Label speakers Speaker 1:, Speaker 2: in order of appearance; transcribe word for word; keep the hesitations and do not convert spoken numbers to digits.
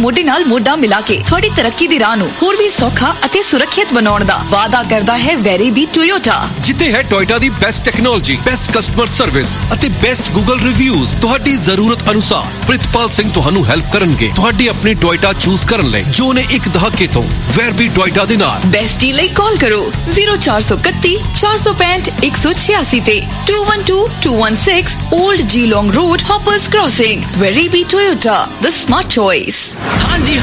Speaker 1: ਮੋਢੇ ਨਾਲ ਮੋਢਾ ਮਿਲਾ ਕੇ ਤੁਹਾਡੀ ਤਰੱਕੀ ਦੀ ਰਾਹ ਨੂੰ ਹੋਰ ਵੀ ਸੌਖਾ ਅਤੇ ਸੁਰੱਖਿਅਤ ਬਣਾਉਣ ਦਾ ਵਾਅਦਾ ਕਰਦਾ ਹੈ ਵੈਰੀਬੀ ਟੋਯੋਟਾ।
Speaker 2: ਜਿੱਥੇ ਹੈ ਟੋਯੋਟਾ ਦੀ best technology, best customer service ਅਤੇ ਬੈਸਟ ਗੂਗਲ ਰਿਵਿਊਜ਼। ਤੁਹਾਡੀ ਜ਼ਰੂਰਤ ਅਨੁਸਾਰ ਪ੍ਰਿਤਪਾਲ ਸਿੰਘ ਤੁਹਾਨੂੰ ਹੈਲਪ ਕਰਨਗੇ ਤੁਹਾਡੀ ਆਪਣੀ ਟੋਯੋਟਾ ਚੂਜ਼ ਕਰਨ ਲਈ, ਜੋ ਨੇ ਇੱਕ ਦਹਾਕੇ ਤੋਂ ਵੈਰਬੀ ਟੋਯੋਟਾ ਦੇ ਨਾਲ।
Speaker 1: ਬੈਸਟੀ ਲਈ ਕਾਲ ਕਰੋ zero four six one four four five one one six eight ਤੇ two one two two one six Old Geelong Road, Hoppers Crossing। Weribi Toyota, the smart choice।
Speaker 3: हाँ जी